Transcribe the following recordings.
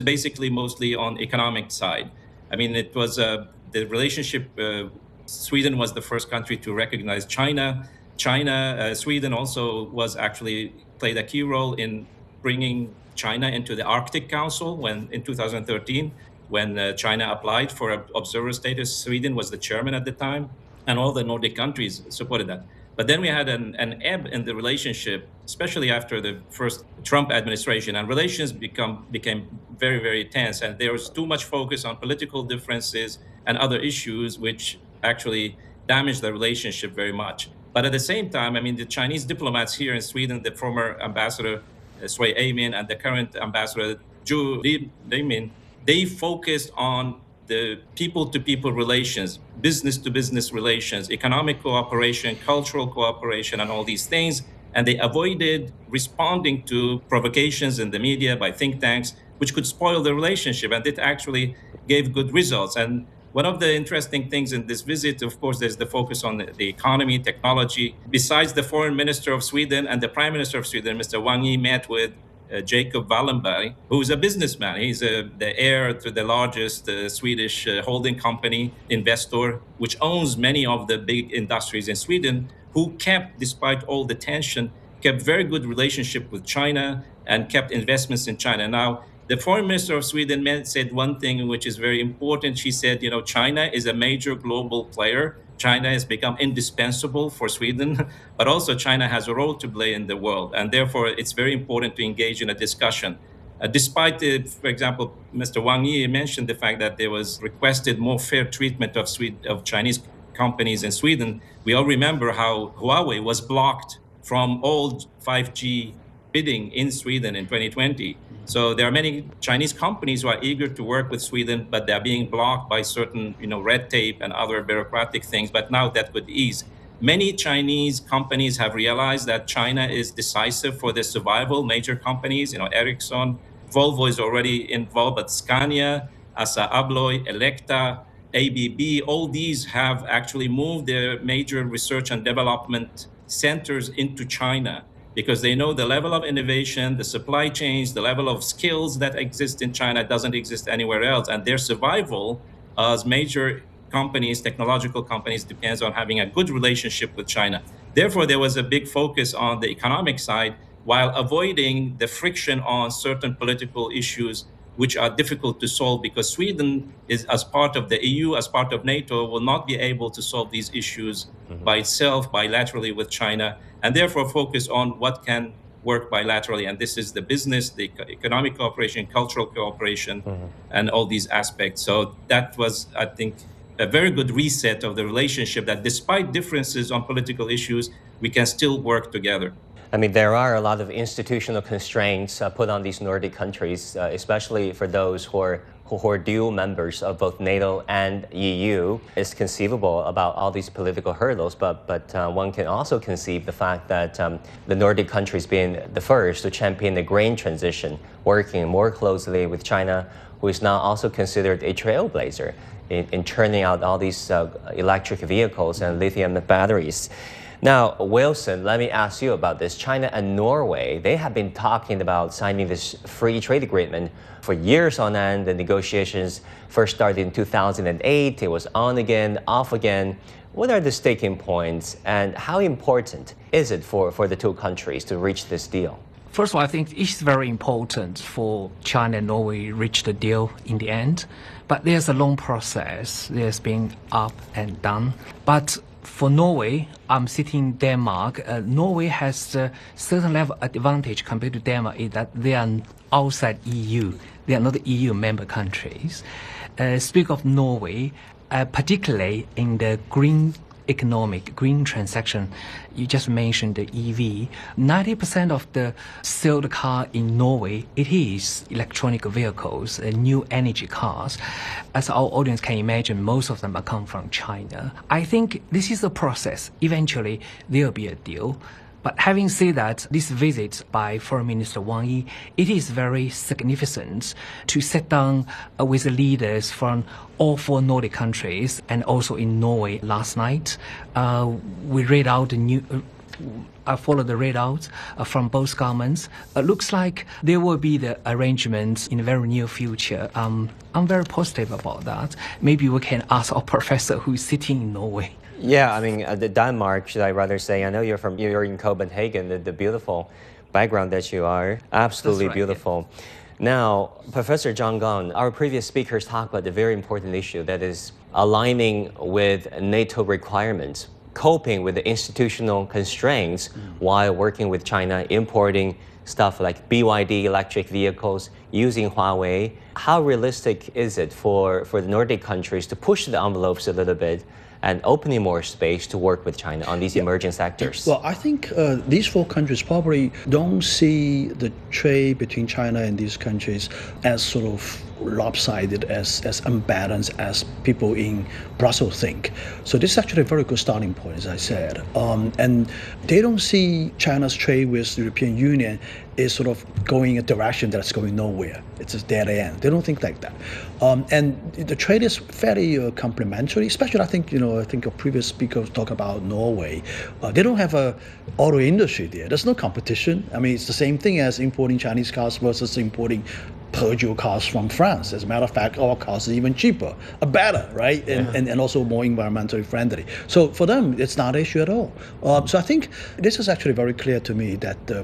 basically mostly on economic side. I mean, it was the relationship. Sweden was the first country to recognize China. Sweden also was actually played a key role in bringing China into the Arctic Council when in 2013, when China applied for observer status. Sweden was the chairman at the time, and all the Nordic countries supported that. But then we had an ebb in the relationship, especially after the first Trump administration, and relations became very, very tense. And there was too much focus on political differences and other issues, which actually damaged the relationship very much. But at the same time, I mean, the Chinese diplomats here in Sweden, the former ambassador Sui Aimin and the current ambassador Zhu Limin, they focused on the people-to-people relations, business-to-business relations, economic cooperation, cultural cooperation, and all these things. And they avoided responding to provocations in the media by think tanks, which could spoil the relationship. And it actually gave good results. And one of the interesting things in this visit, of course, there's the focus on the economy, technology. Besides the foreign minister of Sweden and the prime minister of Sweden, Mr. Wang Yi met with Jacob Wallenberg, who's a businessman. He's the heir to the largest Swedish holding company investor, which owns many of the big industries in Sweden, who kept, despite all the tension, kept very good relationship with China and kept investments in China. Now, the foreign minister of Sweden said one thing which is very important. She said, China is a major global player. China has become indispensable for Sweden, but also China has a role to play in the world. And therefore, it's very important to engage in a discussion. Despite, for example, Mr. Wang Yi mentioned the fact that there was requested more fair treatment of Chinese companies in Sweden. We all remember how Huawei was blocked from all 5G bidding in Sweden in 2020. So there are many Chinese companies who are eager to work with Sweden, but they're being blocked by certain, red tape and other bureaucratic things. But now that could ease. Many Chinese companies have realized that China is decisive for their survival. Major companies, Ericsson, Volvo is already involved, but Scania, Assa Abloy, Electa, ABB, all these have actually moved their major research and development centers into China, because they know the level of innovation, the supply chains, the level of skills that exist in China doesn't exist anywhere else. And their survival as major companies, technological companies, depends on having a good relationship with China. Therefore, there was a big focus on the economic side while avoiding the friction on certain political issues which are difficult to solve, because Sweden is, as part of the EU, as part of NATO, will not be able to solve these issues by itself, bilaterally with China, and therefore focus on what can work bilaterally. And this is the business, the economic cooperation, cultural cooperation, and all these aspects. So that was, I think, a very good reset of the relationship, that despite differences on political issues, we can still work together. I mean, there are a lot of institutional constraints put on these Nordic countries, especially for those who are dual members of both NATO and EU. It's conceivable about all these political hurdles, but one can also conceive the fact that the Nordic countries being the first to champion the green transition, working more closely with China, who is now also considered a trailblazer in churning out all these electric vehicles and lithium batteries. Now, Wilson, let me ask you about this. China and Norway, they have been talking about signing this free trade agreement for years on end. The negotiations first started in 2008. It was on again, off again. What are the sticking points, and how important is it for the two countries to reach this deal? First of all, I think it's very important for China and Norway reach the deal in the end. But there's a long process. There's been up and down. But for Norway, I'm sitting in Denmark. Norway has a certain level of advantage compared to Denmark in that they are outside EU. They are not EU member countries. Speak of Norway, particularly in the green transaction, you just mentioned the EV. 90% of the sold car in Norway, it is electronic vehicles, new energy cars. As our audience can imagine, most of them are come from China. I think this is a process. Eventually, there will be a deal. But having said that, this visit by Foreign Minister Wang Yi, it is very significant to sit down with the leaders from all four Nordic countries and also in Norway last night. We read out the I follow the readouts from both governments. It looks like there will be the arrangements in the very near future. I'm very positive about that. Maybe we can ask our professor who is sitting in Norway. Yeah, I mean, the Denmark, should I rather say? I know you're in Copenhagen, the beautiful background that you are. Absolutely right, beautiful. Now, Professor Zhang Gang, our previous speakers talked about the very important issue that is aligning with NATO requirements, coping with the institutional constraints while working with China, importing stuff like BYD electric vehicles, using Huawei. How realistic is it for the Nordic countries to push the envelopes a little bit and opening more space to work with China on these emerging sectors? Well, I think these four countries probably don't see the trade between China and these countries as sort of lopsided, as unbalanced as people in Brussels think. So this is actually a very good starting point, as I said. And they don't see China's trade with the European Union is sort of going a direction that's going nowhere. It's a dead end. They don't think like that. And the trade is fairly complementary, especially I think a previous speaker talked about Norway. They don't have a auto industry there. There's no competition. I mean, it's the same thing as importing Chinese cars versus importing Peugeot cars from France. As a matter of fact, our cars are even cheaper, better, right? And also more environmentally friendly. So for them, it's not an issue at all. So I think this is actually very clear to me that the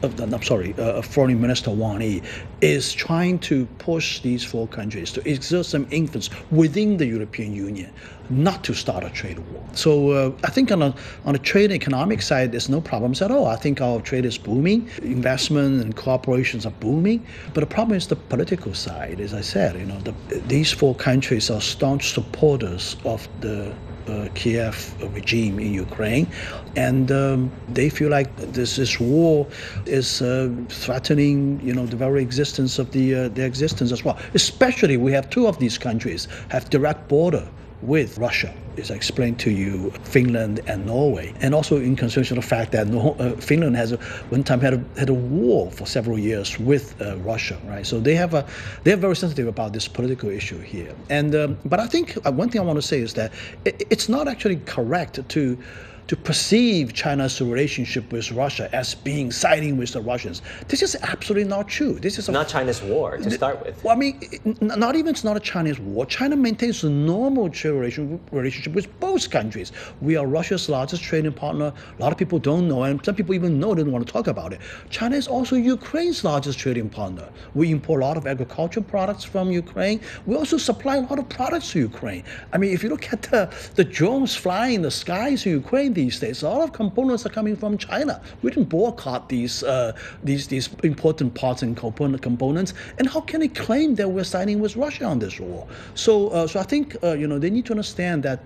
Foreign Minister Wang Yi is trying to push these four countries to exert some influence within the European Union, not to start a trade war. So I think on a trade and economic side, there's no problems at all. I think our trade is booming, investment and cooperations are booming. But the problem is the political side. As I said, these four countries are staunch supporters of the Kiev regime in Ukraine, and they feel like this war is threatening, the very existence of their existence as well. Especially, we have two of these countries have direct border with Russia, as I explained to you, Finland and Norway, and also in consideration of the fact that Finland has one time had a war for several years with Russia, right? So they're very sensitive about this political issue here. And but I think one thing I want to say is that it's not actually correct to perceive China's relationship with Russia as being siding with the Russians. This is absolutely not true. This is not China's war to start with. Well, I mean, not even it's not a Chinese war. China maintains a normal trade relationship with both countries. We are Russia's largest trading partner. A lot of people don't know, and some people even know, they don't want to talk about it. China is also Ukraine's largest trading partner. We import a lot of agricultural products from Ukraine. We also supply a lot of products to Ukraine. I mean, if you look at the drones flying in the skies in Ukraine these days, a lot of components are coming from China. We didn't boycott these important parts and components. And how can they claim that we're siding with Russia on this war? So I think they need to understand that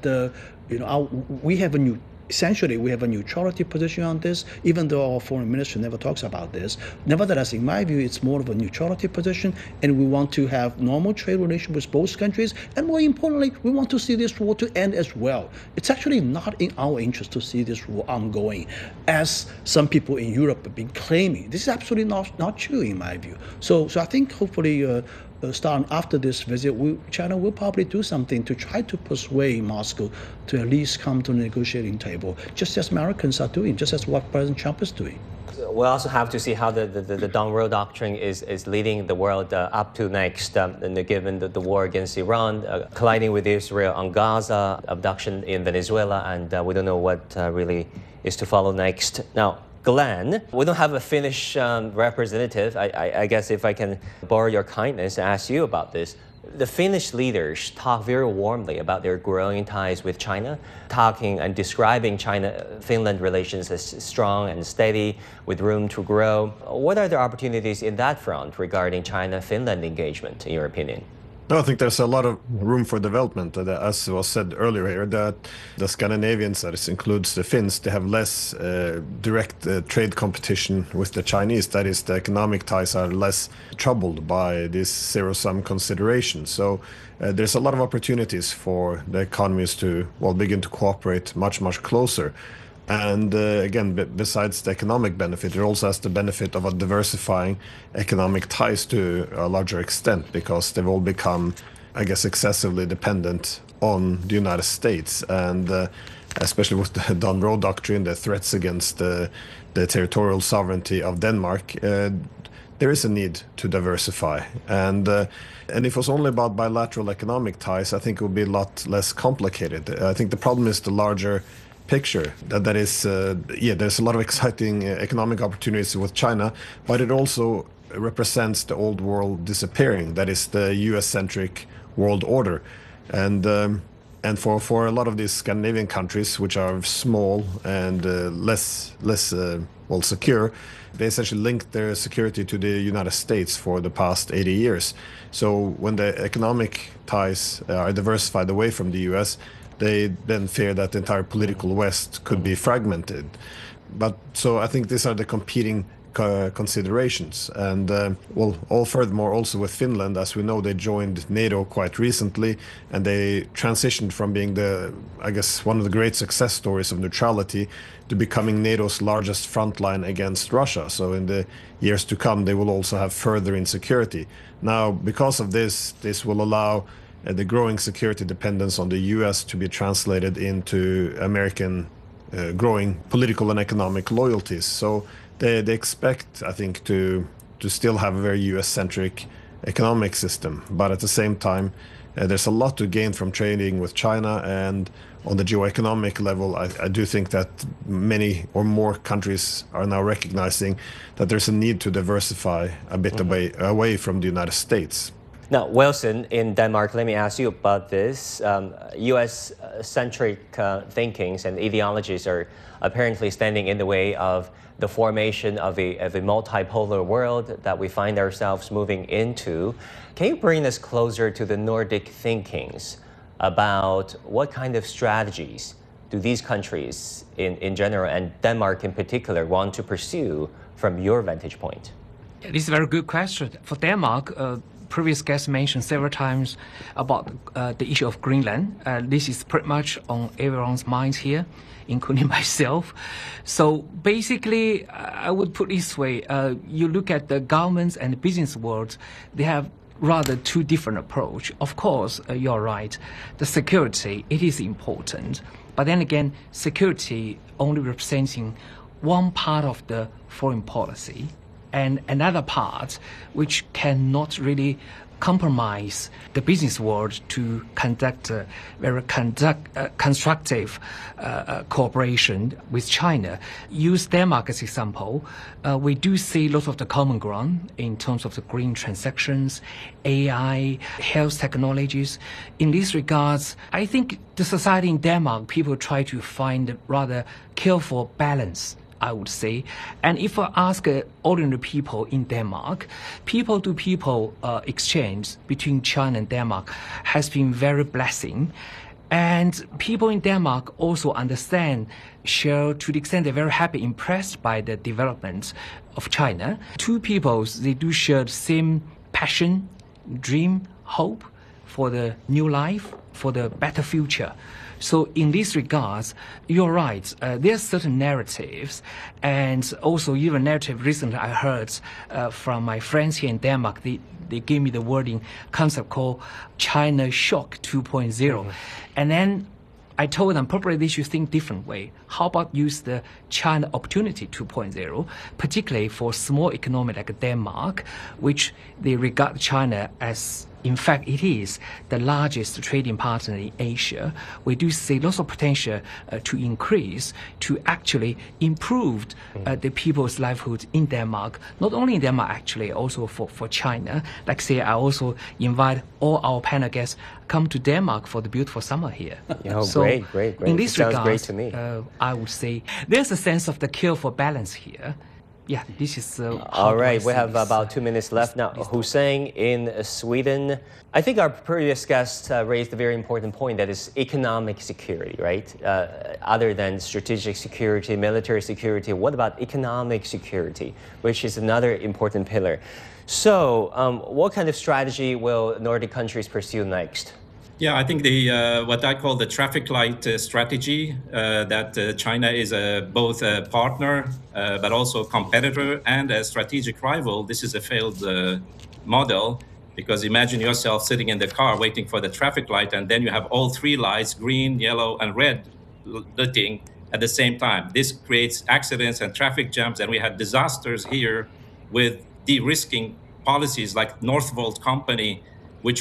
essentially, we have a neutrality position on this, even though our foreign minister never talks about this. Nevertheless, in my view, it's more of a neutrality position, and we want to have normal trade relations with both countries. And more importantly, we want to see this war to end as well. It's actually not in our interest to see this war ongoing, as some people in Europe have been claiming. This is absolutely not true, in my view. So I think hopefully, starting after this visit, China will probably do something to try to persuade Moscow to at least come to the negotiating table, just as Americans are doing, just as what President Trump is doing. We'll also have to see how the Dongro Doctrine is leading the world up to next, given the war against Iran, colliding with Israel on Gaza, abduction in Venezuela, and we don't know what really is to follow next. Now, Glenn, we don't have a Finnish representative. I guess if I can borrow your kindness, ask you about this. The Finnish leaders talk very warmly about their growing ties with China, talking and describing China-Finland relations as strong and steady, with room to grow. What are the opportunities in that front regarding China-Finland engagement, in your opinion? No, I think there's a lot of room for development. As was said earlier here, that the Scandinavians, that includes the Finns, they have less direct trade competition with the Chinese. That is, the economic ties are less troubled by this zero-sum consideration. So there's a lot of opportunities for the economies to, begin to cooperate much, much closer. And again, besides the economic benefit, it also has the benefit of a diversifying economic ties to a larger extent, because they've all become, I guess, excessively dependent on the United States, and especially with the Don Road Doctrine, the threats against the territorial sovereignty of Denmark, there is a need to diversify. And if it was only about bilateral economic ties, I think it would be a lot less complicated. I think the problem is the larger picture. That is, there's a lot of exciting economic opportunities with China, but it also represents the old world disappearing. That is the US-centric world order. And for a lot of these Scandinavian countries, which are small and less secure, they essentially linked their security to the United States for the past 80 years. So when the economic ties are diversified away from the US, they then fear that the entire political West could be fragmented. So I think these are the competing considerations. And furthermore, also with Finland, as we know, they joined NATO quite recently, and they transitioned from being one of the great success stories of neutrality to becoming NATO's largest frontline against Russia. So in the years to come, they will also have further insecurity. Now, because of this will allow the growing security dependence on the US to be translated into American growing political and economic loyalties. So they expect, I think, to still have a very US-centric economic system. But at the same time, there's a lot to gain from trading with China. And on the geoeconomic level, I do think that many or more countries are now recognizing that there's a need to diversify a bit away from the United States. Now, Wilson, in Denmark, let me ask you about this. US-centric thinkings and ideologies are apparently standing in the way of the formation of a multipolar world that we find ourselves moving into. Can you bring us closer to the Nordic thinkings about what kind of strategies do these countries in general, and Denmark in particular, want to pursue from your vantage point? This is a very good question. For Denmark, previous guests mentioned several times about the issue of Greenland. This is pretty much on everyone's minds here, including myself. So basically, I would put it this way, you look at the governments and the business world, they have rather two different approach. Of course, you're right, the security, it is important. But then again, security only representing one part of the foreign policy, and another part which cannot really compromise the business world to conduct very constructive cooperation with China. Use Denmark as example. We do see lots of the common ground in terms of the green transactions, AI, health technologies. In these regards, I think the society in Denmark, people try to find a rather careful balance, I would say. And if I ask ordinary people in Denmark, people-to-people exchange between China and Denmark has been very blessing. And people in Denmark also share to the extent they're very happy, impressed by the development of China. Two peoples, they do share the same passion, dream, hope for the new life, for the better future. So in these regards, you're right. There are certain narratives, and also even narrative recently I heard from my friends here in Denmark. They gave me the wording concept called China Shock 2.0. And then I told them probably they should think different way. How about use the China Opportunity 2.0, particularly for small economy like Denmark, which they regard China as, in fact, it is the largest trading partner in Asia. We do see lots of potential to increase, to actually improve the people's livelihood in Denmark. Not only in Denmark, actually, also for China. Like say, I also invite all our panel guests come to Denmark for the beautiful summer here. Oh, so great. In this sounds regard, great to me. I would say there's a sense of the careful balance here. Yeah, this is... All right, we have about 2 minutes left now. Hussein in Sweden. I think our previous guest raised a very important point, that is economic security, right? Other than strategic security, military security, what about economic security, which is another important pillar? So what kind of strategy will Nordic countries pursue next? Yeah, I think what I call the traffic light strategy, that China is both a partner, but also a competitor and a strategic rival. This is a failed model. Because imagine yourself sitting in the car waiting for the traffic light, and then you have all three lights, green, yellow, and red, lighting at the same time. This creates accidents and traffic jams, and we had disasters here with de-risking policies like Northvolt company